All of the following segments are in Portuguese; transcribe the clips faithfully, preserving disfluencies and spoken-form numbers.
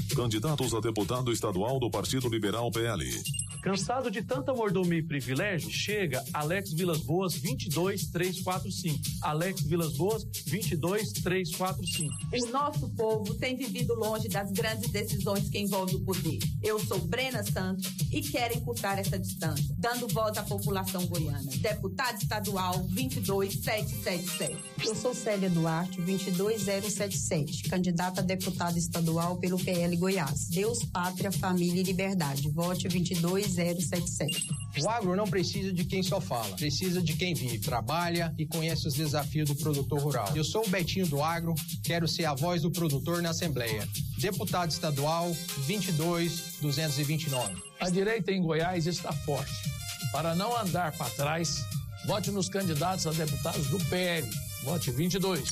Candidatos a deputado estadual do Partido Liberal P L. Cansado de tanta mordomia e privilégio? Chega Alex Vilas Boas vinte e dois três quatro cinco. Alex Vilas Boas vinte e dois três quatro cinco. O nosso povo tem vivido longe das grandes decisões que envolvem o poder. Eu sou Brena Santos e quero encurtar essa distância, dando voz à população goiana. Deputado estadual vinte e dois sete sete sete. Eu sou Célia Duarte, vinte e dois zero sete sete, candidata a deputada estadual pelo P L Goiás. Deus, pátria, família e liberdade. Vote vinte e dois zero sete sete. O agro não precisa de quem só fala, precisa de quem vive, trabalha e conhece os desafios do produtor rural. Eu sou o Betinho do Agro, quero ser a voz do produtor na Assembleia. Deputado estadual vinte e dois duzentos e vinte e nove. A direita em Goiás está forte. Para não andar para trás, vote nos candidatos a deputados do P L. Vote vinte e dois.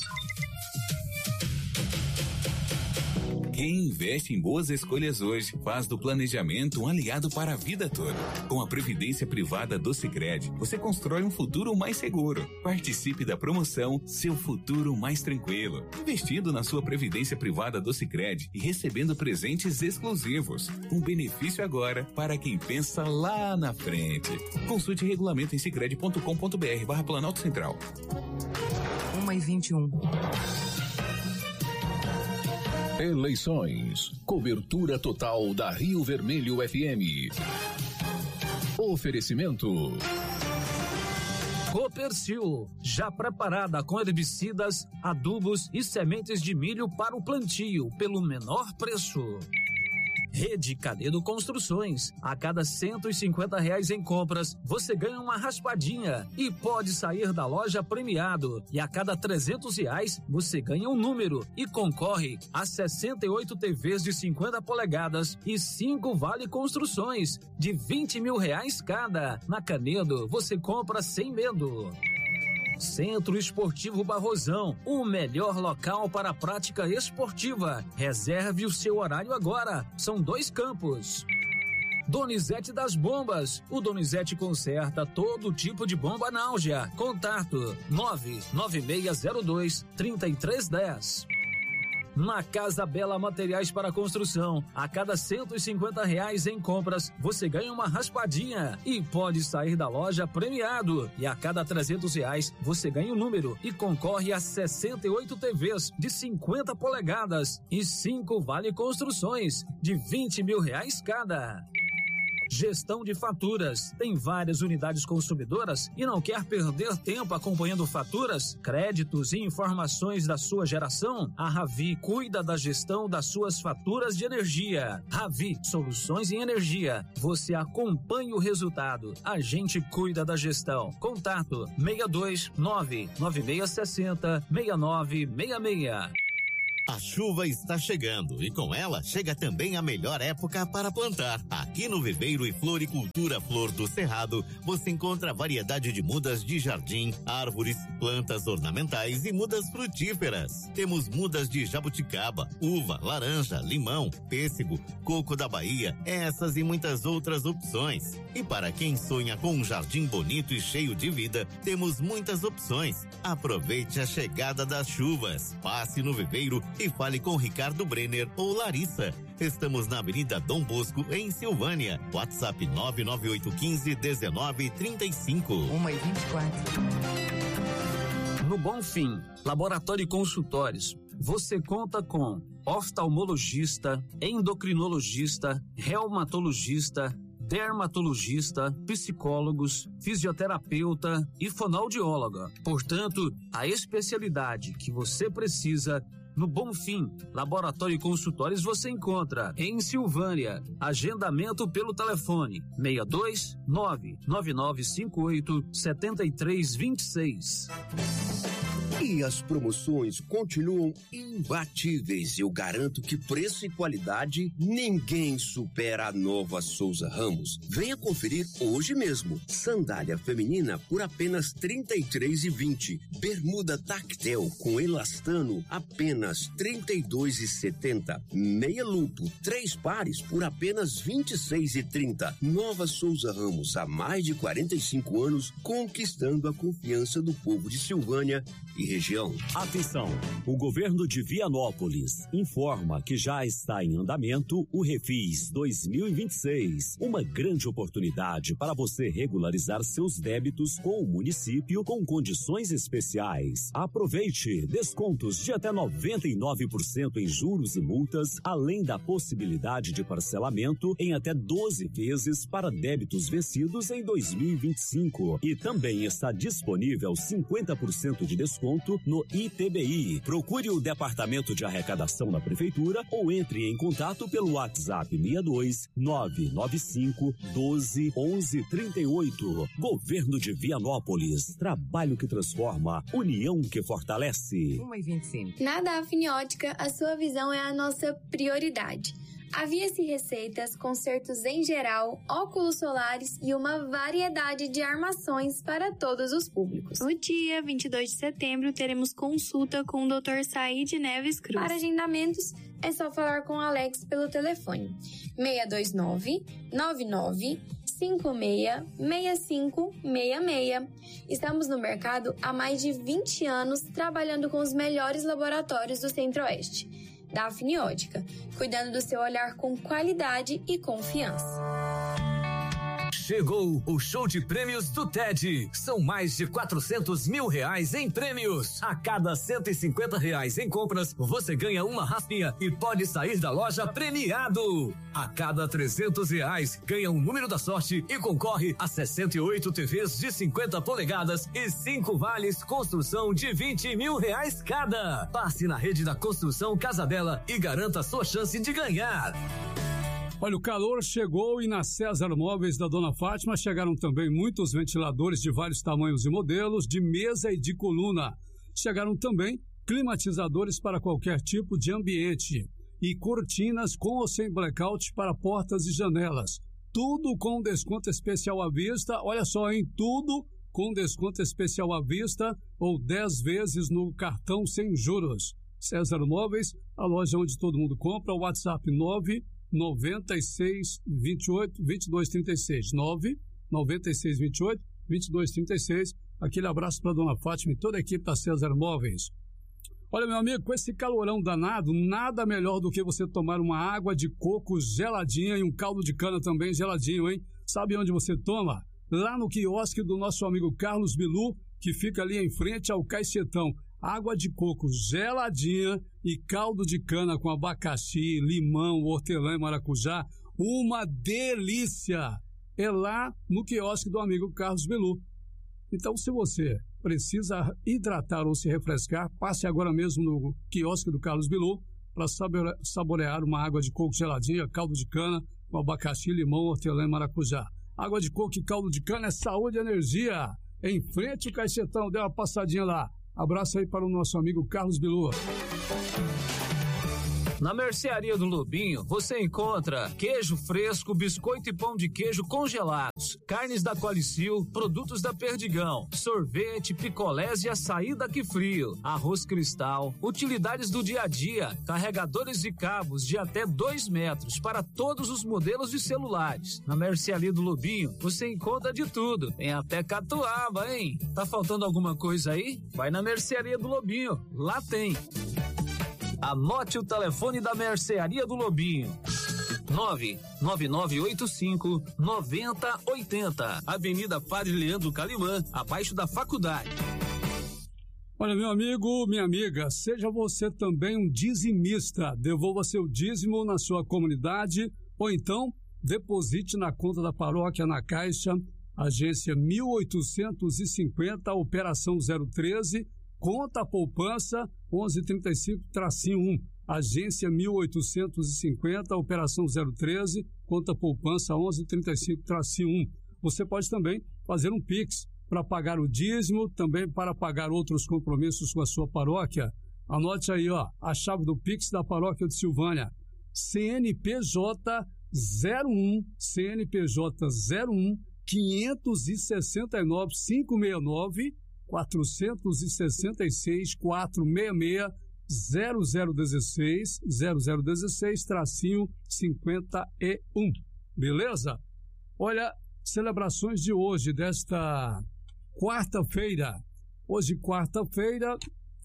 Quem investe em boas escolhas hoje faz do planejamento um aliado para a vida toda. Com a Previdência Privada do Sicredi, você constrói um futuro mais seguro. Participe da promoção Seu Futuro Mais Tranquilo. Investindo na sua Previdência Privada do Sicredi e recebendo presentes exclusivos. Um benefício agora para quem pensa lá na frente. Consulte regulamento em sicredi ponto com ponto br barra Planalto Central. uma e vinte e um. Eleições. Cobertura total da Rio Vermelho F M. Oferecimento. Copercil, já preparada com herbicidas, adubos e sementes de milho para o plantio pelo menor preço. Rede Canedo Construções. A cada cento e cinquenta reais em compras, você ganha uma raspadinha e pode sair da loja premiado. E a cada trezentos reais, você ganha um número e concorre a sessenta e oito T Vs de cinquenta polegadas e cinco Vale Construções de vinte mil reais cada. Na Canedo, você compra sem medo. Centro Esportivo Barrosão, o melhor local para a prática esportiva. Reserve o seu horário agora. São dois campos. Donizete das Bombas. O Donizete conserta todo tipo de bomba na Áurea. Contato nove nove seis zero dois, três três um zero. Na Casa Bela Materiais para Construção, a cada cento e cinquenta reais em compras, você ganha uma raspadinha e pode sair da loja premiado. E a cada trezentos reais, você ganha um número e concorre a sessenta e oito T Vs de cinquenta polegadas e cinco Vale Construções de vinte mil reais cada. Gestão de faturas. Tem várias unidades consumidoras e não quer perder tempo acompanhando faturas, créditos e informações da sua geração? A Ravi cuida da gestão das suas faturas de energia. Ravi, soluções em energia. Você acompanha o resultado. A gente cuida da gestão. Contato seis dois nove nove seis seis zero seis nove seis seis. A chuva está chegando e com ela chega também a melhor época para plantar. Aqui no Viveiro e Floricultura Flor do Cerrado, você encontra variedade de mudas de jardim, árvores, plantas ornamentais e mudas frutíferas. Temos mudas de jabuticaba, uva, laranja, limão, pêssego, coco da Bahia, essas e muitas outras opções. E para quem sonha com um jardim bonito e cheio de vida, temos muitas opções. Aproveite a chegada das chuvas. Passe no Viveiro e fale com Ricardo Brenner ou Larissa. Estamos na Avenida Dom Bosco, em Silvânia. WhatsApp nove nove oito um cinco um nove três cinco. uma e vinte e quatro. No Bonfim, Laboratório e Consultórios, você conta com oftalmologista, endocrinologista, reumatologista, dermatologista, psicólogos, fisioterapeuta e fonoaudióloga. Portanto, a especialidade que você precisa no Bonfim, Laboratório e Consultórios você encontra em Silvânia. Agendamento pelo telefone seis dois nove nove nove cinco oito sete três dois seis. E as promoções continuam imbatíveis. Eu garanto que preço e qualidade ninguém supera a Nova Souza Ramos. Venha conferir hoje mesmo. Sandália feminina por apenas trinta e três reais e vinte centavos. Bermuda tactel com elastano apenas trinta e dois reais e setenta centavos. Meia lupo, três pares por apenas vinte e seis reais e trinta centavos. Nova Souza Ramos, há mais de quarenta e cinco anos, conquistando a confiança do povo de Silvânia e região. Atenção! O governo de Vianópolis informa que já está em andamento o Refis dois mil e vinte e seis, uma grande oportunidade para você regularizar seus débitos com o município com condições especiais. Aproveite descontos de até noventa e nove por cento em juros e multas, além da possibilidade de parcelamento em até doze vezes para débitos vencidos em dois mil e vinte e cinco. E também está disponível cinquenta por cento de desconto no I T B I. Procure o Departamento de Arrecadação da Prefeitura ou entre em contato pelo WhatsApp seis dois nove nove cinco doze onze trinta e oito. Governo de Vianópolis. Trabalho que transforma, união que fortalece. uma e vinte e cinco. Na Dafniótica, a sua visão é a nossa prioridade. Havia-se receitas, consertos em geral, óculos solares e uma variedade de armações para todos os públicos. No dia vinte e dois de setembro, teremos consulta com o doutor Said Neves Cruz. Para agendamentos, é só falar com o Alex pelo telefone seis dois nove nove nove cinco seis seis cinco seis seis. Estamos no mercado há mais de vinte anos trabalhando com os melhores laboratórios do Centro-Oeste. Dafniótica, cuidando do seu olhar com qualidade e confiança. Chegou o show de prêmios do T E D. São mais de quatrocentos mil reais em prêmios. A cada cento e cinquenta reais em compras, você ganha uma raspinha e pode sair da loja premiado. A cada trezentos reais, ganha um número da sorte e concorre a sessenta e oito T Vs de cinquenta polegadas e cinco vales construção de vinte mil reais cada. Passe na rede da Construção Casa Bela e garanta sua chance de ganhar. Olha, o calor chegou e na César Móveis da Dona Fátima chegaram também muitos ventiladores de vários tamanhos e modelos, de mesa e de coluna. Chegaram também climatizadores para qualquer tipo de ambiente e cortinas com ou sem blackout para portas e janelas. Tudo com desconto especial à vista. Olha só, hein? Tudo com desconto especial à vista ou dez vezes no cartão sem juros. César Móveis, a loja onde todo mundo compra. O WhatsApp nove noventa e seis, vinte e oito, vinte e dois trinta e seis. nove noventa e seis, vinte e oito, vinte e dois trinta e seis. Aquele abraço para Dona Fátima e toda a equipe da César Móveis. Olha, meu amigo, com esse calorão danado, nada melhor do que você tomar uma água de coco geladinha e um caldo de cana também geladinho, hein? Sabe onde você toma? Lá no quiosque do nosso amigo Carlos Bilu, que fica ali em frente ao Caixetão. Água de coco geladinha e caldo de cana com abacaxi, limão, hortelã e maracujá. Uma delícia! É lá no quiosque do amigo Carlos Bilu. Então, se você precisa hidratar ou se refrescar, passe agora mesmo no quiosque do Carlos Bilu para saborear uma água de coco geladinha, caldo de cana com abacaxi, limão, hortelã e maracujá. Água de coco e caldo de cana é saúde e energia. Em frente ao Caixetão, dê uma passadinha lá. Abraço aí para o nosso amigo Carlos Bilu. Na Mercearia do Lobinho, você encontra queijo fresco, biscoito e pão de queijo congelados, carnes da Qualicil, produtos da Perdigão, sorvete, picolés e açaí daqui frio, arroz cristal, utilidades do dia a dia, carregadores de cabos de até dois metros para todos os modelos de celulares. Na Mercearia do Lobinho, você encontra de tudo, tem até catuaba, hein? Tá faltando alguma coisa aí? Vai na Mercearia do Lobinho, lá tem. Anote o telefone da Mercearia do Lobinho. nove nove nove oito cinco nove zero oito zero. Avenida Padre Leandro Calimã, abaixo da faculdade. Olha, meu amigo, minha amiga, seja você também um dizimista. Devolva seu dízimo na sua comunidade ou então deposite na conta da paróquia na Caixa, agência mil oitocentos e cinquenta, operação zero treze, conta poupança onze trinta e cinco tracinho um, agência mil oitocentos e cinquenta, operação zero treze, conta poupança onze trinta e cinco tracinho um. Você pode também fazer um Pix para pagar o dízimo, também para pagar outros compromissos com a sua paróquia. Anote aí, ó, a chave do Pix da paróquia de Silvânia. C N P J zero um, C N P J zero um, quinhentos e sessenta e nove, quinhentos e sessenta e nove, quatrocentos e sessenta e seis, quatrocentos e sessenta e seis, zero zero um seis, zero zero um seis, tracinho cinquenta e um. Beleza? Olha, celebrações de hoje, desta quarta-feira. Hoje, quarta-feira,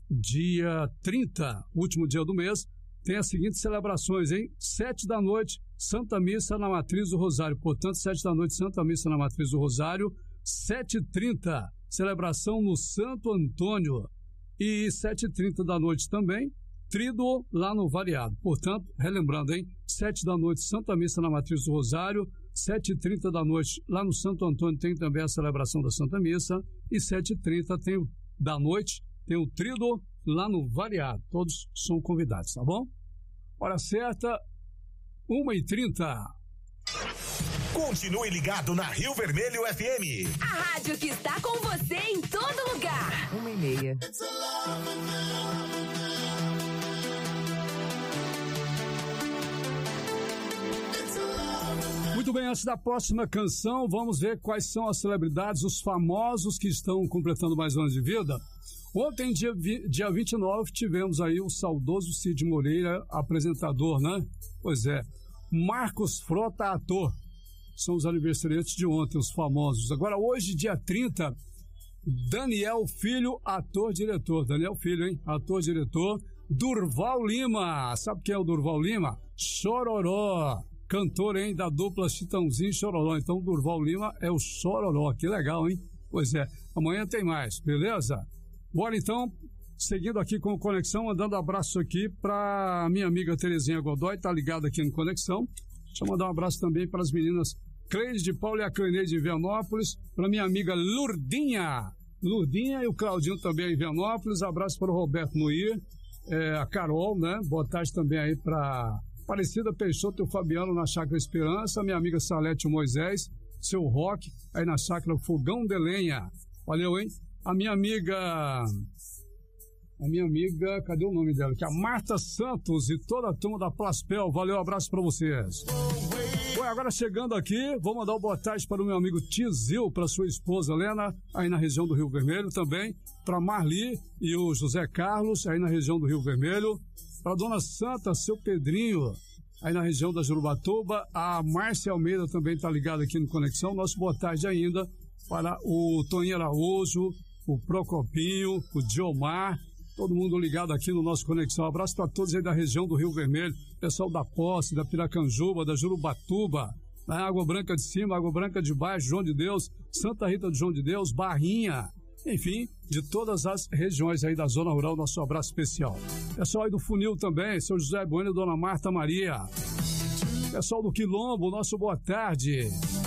dia trinta, último dia do mês, tem as seguintes celebrações, hein? Sete da noite, Santa Missa na Matriz do Rosário. Portanto, sete da noite, Santa Missa na Matriz do Rosário. Sete e trinta, celebração no Santo Antônio. E sete e trinta da noite também, Tríduo lá no Variado. Portanto, relembrando, hein? Sete da noite, Santa Missa na Matriz do Rosário. Sete e trinta da noite, lá no Santo Antônio, tem também a celebração da Santa Missa. E sete e trinta tem o, da noite, tem o Tríduo lá no Variado. Todos são convidados, tá bom? Hora certa, uma e trinta. Continue ligado na Rio Vermelho F M. A rádio que está com você em todo lugar. Uma e meia. Muito bem, antes da próxima canção, vamos ver quais são as celebridades, os famosos que estão completando mais anos de vida. Ontem, dia, dia vinte e nove, tivemos aí o saudoso Cid Moreira, apresentador, né? Pois é. Marcos Frota, ator. São os aniversariantes de ontem, os famosos. Agora, hoje, dia trinta, Daniel Filho, ator-diretor. Daniel Filho, hein? Ator-diretor. Durval Lima. Sabe quem é o Durval Lima? Chororó. Cantor, hein? Da dupla Chitãozinho e Chororó. Então, Durval Lima é o Chororó. Que legal, hein? Pois é. Amanhã tem mais, beleza? Bora, então, seguindo aqui com o Conexão, mandando abraço aqui para minha amiga Terezinha Godoy, tá ligada aqui no Conexão. Deixa eu mandar um abraço também para as meninas Cleide de Paulo e a Cleide em Vianópolis, para minha amiga Lurdinha, Lurdinha e o Claudinho também em Vianópolis. Abraço para o Roberto Noir, é, a Carol, né? Boa tarde também aí para Aparecida Peixoto e o Fabiano na Chácara Esperança, minha amiga Salete Moisés, seu Roque, aí na Chácara Fogão de Lenha. Valeu, hein? A minha amiga, a minha amiga, cadê o nome dela? Que é a Marta Santos e toda a turma da Plaspel. Valeu, um abraço para vocês. Bom, agora chegando aqui, vou mandar uma boa tarde para o meu amigo Tizil, para sua esposa Helena, aí na região do Rio Vermelho também, para Marli e o José Carlos, aí na região do Rio Vermelho, para a Dona Santa, seu Pedrinho, aí na região da Jurubatuba, a Márcia Almeida também está ligada aqui no Conexão. Nosso boa tarde ainda para o Toninho Araújo, o Procopinho, o Diomar, todo mundo ligado aqui no nosso Conexão. Um abraço para todos aí da região do Rio Vermelho, pessoal da Posse, da Piracanjuba, da Jurubatuba, da Água Branca de Cima, Água Branca de Baixo, João de Deus, Santa Rita de João de Deus, Barrinha, enfim, de todas as regiões aí da Zona Rural, nosso abraço especial. Pessoal aí do Funil também, seu José Bueno e Dona Marta Maria. Pessoal do Quilombo, nosso boa tarde.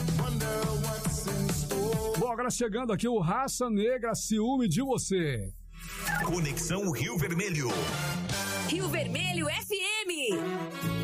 Bom, agora chegando aqui o Raça Negra, Ciúme de Você. Conexão Rio Vermelho. Rio Vermelho F M.